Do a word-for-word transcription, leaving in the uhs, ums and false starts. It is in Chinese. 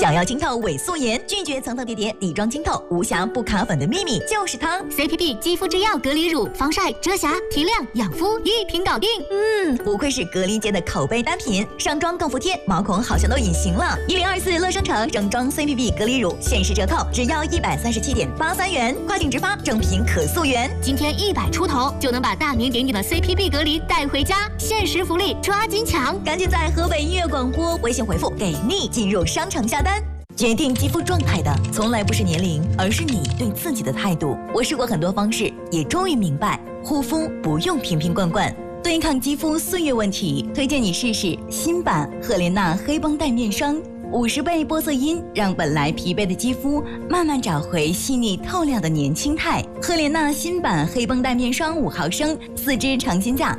想要清透伪素颜，拒绝层层叠叠底妆清透，无瑕不卡粉的秘密就是它 ！C P B 肌肤之钥隔离乳，防晒、遮瑕、提亮、养肤一瓶搞定。 嗯，不愧是隔离界的口碑单品，上妆更服帖，毛孔好像都隐形了。一零二四乐商城整装 C P B 隔离乳限时折扣，只要一百三十七点八三元，跨境直发，正品可溯源。 今天一百出头就能把大名鼎鼎的 C P B 隔离带回家，限时福利，抓紧抢！ 赶紧在河北音乐广播微信回复“给力”进入商城下单。决定肌肤状态的从来不是年龄，而是你对自己的态度。我试过很多方式，也终于明白，护肤不用瓶瓶罐罐。对抗肌肤岁月问题，推荐你试试新版赫莲娜黑绷带面霜，五十倍玻色因让本来疲惫的肌肤慢慢找回细腻透亮的年轻态。赫莲娜新版黑绷带面霜五毫升，四支成新价